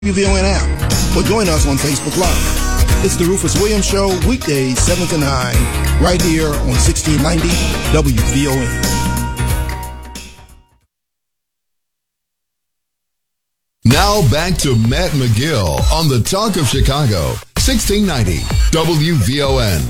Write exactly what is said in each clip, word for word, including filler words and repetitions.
W V O N app or join us on Facebook Live. It's the Rufus Williams Show, weekdays seven to nine, right here on sixteen ninety W V O N. Now back to Matt McGill on the Talk of Chicago, sixteen ninety W V O N.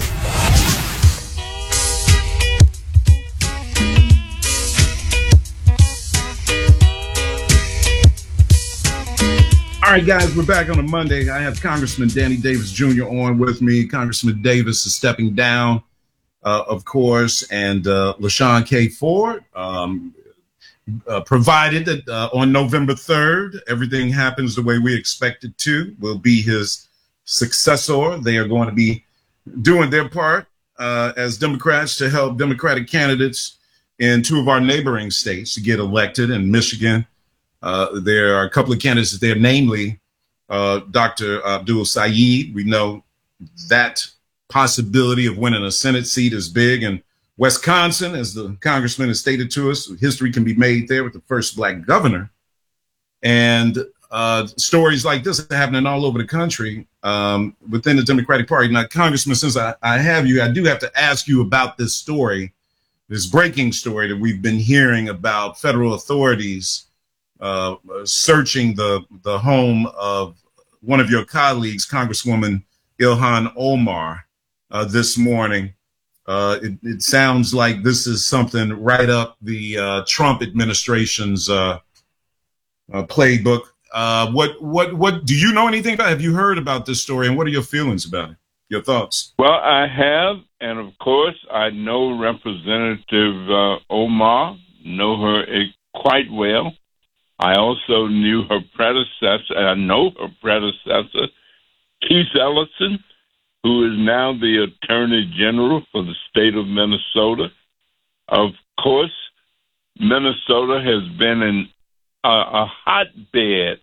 All right, guys, we're back on a Monday. I have Congressman Danny Davis Junior on with me. Congressman Davis is stepping down, uh, of course, and uh, LaShawn K. Ford, um, uh, provided that uh, on November third, everything happens the way we expect it to, will be his successor. They are going to be doing their part uh, as Democrats to help Democratic candidates in two of our neighboring states to get elected. In Michigan, Uh, there are a couple of candidates there, namely uh, Doctor Abdul Saeed. We know that possibility of winning a Senate seat is big. And Wisconsin, as the congressman has stated to us, history can be made there with the first black governor. And uh, stories like this are happening all over the country um, within the Democratic Party. Now, Congressman, since I, I have you, I do have to ask you about this story, this breaking story that we've been hearing about federal authorities Uh, searching the the home of one of your colleagues, Congresswoman Ilhan Omar, uh, this morning. Uh, it, it sounds like this is something right up the uh, Trump administration's uh, uh, playbook. Uh, what what what do you know anything about? Have you heard about this story, and what are your feelings about it? Your thoughts? Well, I have, and of course, I know Representative uh, Omar, know her uh, quite well. I also knew her predecessor, I know her predecessor, Keith Ellison, who is now the Attorney General for the state of Minnesota. Of course, Minnesota has been in a, a hotbed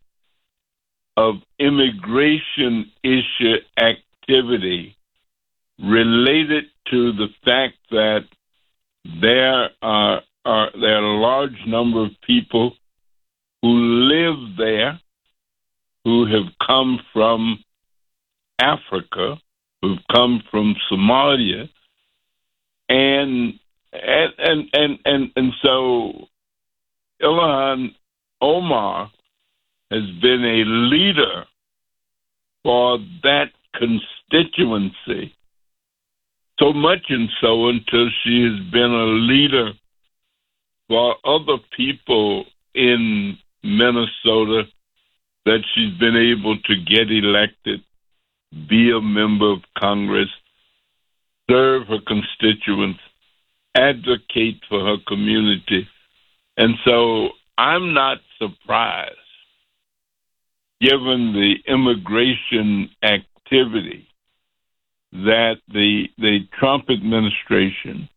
of immigration issue activity related to the fact that there are, are, there are a large number of people who live there, who have come from Africa, who've come from Somalia, and and and and and, and so Ilhan Omar has been a leader for that constituency, so much and so until she has been a leader for other people in Minnesota, that she's been able to get elected, be a member of Congress, serve her constituents, advocate for her community. And so I'm not surprised, given the immigration activity, that the the Trump administration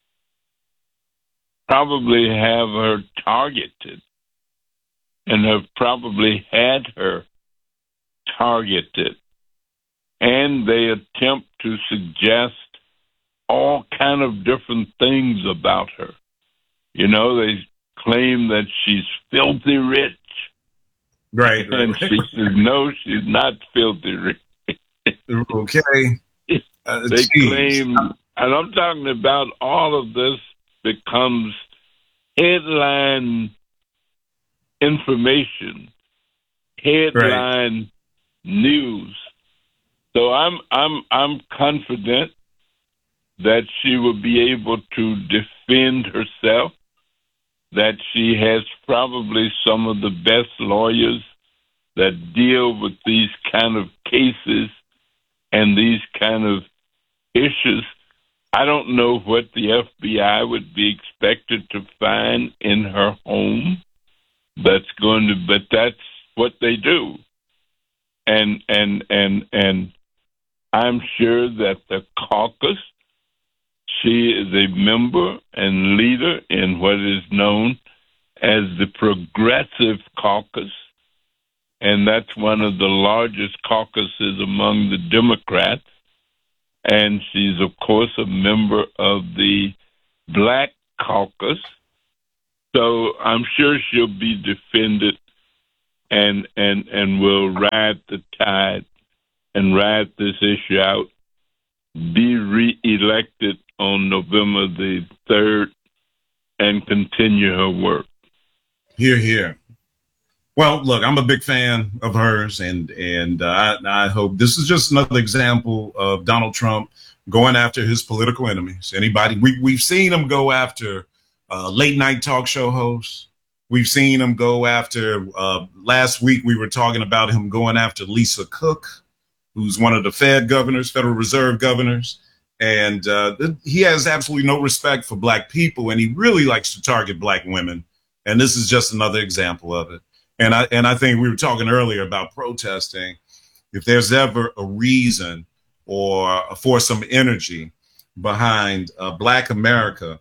probably have her targeted and have probably had her targeted. And they attempt to suggest all kind of different things about her. You know, they claim that she's filthy rich. Right. And right. she says, no, she's not filthy rich. Okay. Uh, they geez. claim, and I'm talking about all of this becomes headline information, headline right. news. So I'm I'm I'm confident that she will be able to defend herself, that she has probably some of the best lawyers that deal with these kind of cases and these kind of issues. I don't know what the F B I would be expected to find in her home. That's going to, but that's what they do. And, and, and, and I'm sure that the caucus, she is a member and leader in what is known as the Progressive Caucus. And that's one of the largest caucuses among the Democrats. And she's, of course, a member of the Black Caucus. So I'm sure she'll be defended and and and we'll ride the tide and ride this issue out. Be re-elected on November the third, and continue her work. Hear, hear. Well, look, I'm a big fan of hers, and and uh, I, I hope this is just another example of Donald Trump going after his political enemies. Anybody, we, we've seen him go after uh, late night talk show hosts. We've seen him go after, uh, last week we were talking about him going after Lisa Cook, who's one of the Fed governors, Federal Reserve governors. And uh, he has absolutely no respect for black people, and he really likes to target black women. And this is just another example of it. And I and I think we were talking earlier about protesting. If there's ever a reason or for some energy behind uh, Black America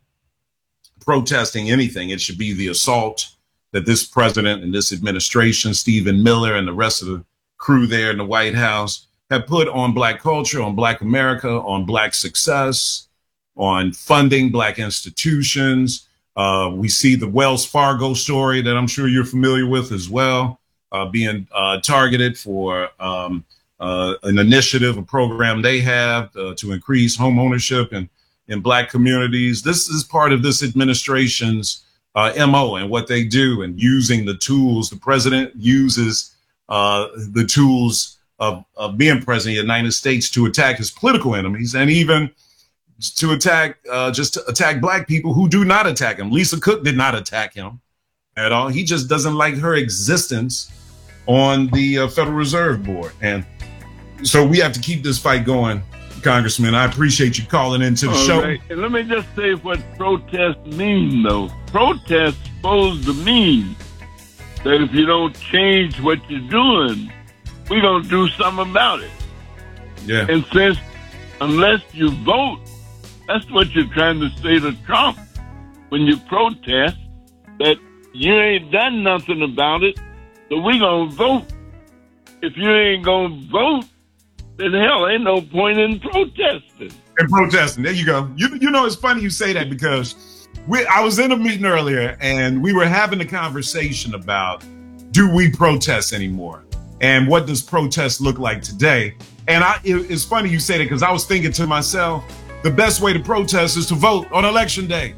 protesting anything, it should be the assault that this president and this administration, Stephen Miller and the rest of the crew there in the White House, have put on Black culture, on Black America, on Black success, on funding Black institutions. Uh, we see the Wells Fargo story that I'm sure you're familiar with as well, uh, being uh, targeted for um, uh, an initiative, a program they have uh, to increase home ownership in, in Black communities. This is part of this administration's uh, M O and what they do, and using the tools. The president uses uh, the tools of, of being president of the United States to attack his political enemies, and even to attack, uh, just to attack black people who do not attack him. Lisa Cook did not attack him at all. He just doesn't like her existence on the uh, Federal Reserve Board. And so we have to keep this fight going, Congressman. I appreciate you calling into the all show. Right. And let me just say what protest mean, though. Protest supposed to mean that if you don't change what you're doing, we're going to do something about it. Yeah. And since unless you vote, that's what you're trying to say to Trump when you protest, that you ain't done nothing about it, so we gonna vote. If you ain't gonna vote, then hell, ain't no point in protesting. And protesting, there you go. You you know, it's funny you say that, because we I was in a meeting earlier and we were having a conversation about, do we protest anymore? And what does protest look like today? And I, it, it's funny you say that, because I was thinking to myself, the best way to protest is to vote on election day.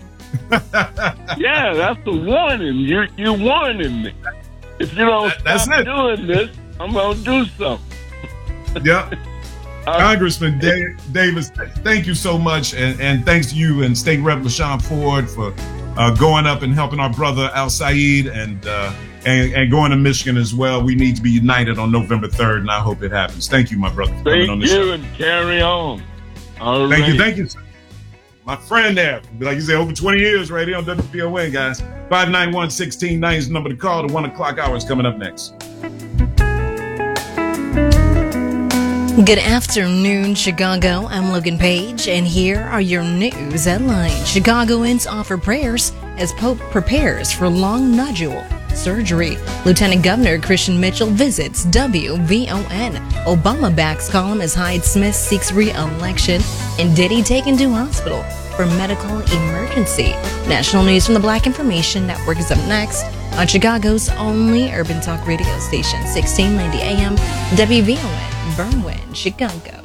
Yeah, that's a warning. You're, you're warning me. If you don't that, stop doing this, I'm going to do something. Yeah. uh, Congressman da- Davis, thank you so much. And, and thanks to you and State Rep LaShawn Ford for uh, going up and helping our brother Al Said, and, uh, and and going to Michigan as well. We need to be united on November third, and I hope it happens. Thank you, my brother, for coming on the show. Thank you, and carry on. All thank right. you, thank you, sir. My friend there, like you said, over twenty years right here on W V O N, guys. five nine one, one six nine nine is the number to call. The one o'clock hour is coming up next. Good afternoon, Chicago. I'm Logan Page, and here are your news headlines. Chicagoans offer prayers as Pope prepares for long nodule surgery. Lieutenant Governor Christian Mitchell visits W V O N. Obama backs column as Hyde Smith seeks re-election. And Diddy taken to hospital for medical emergency. National news from the Black Information Network is up next on Chicago's only urban talk radio station, sixteen ninety A M W V O N, Berwyn, Chicago.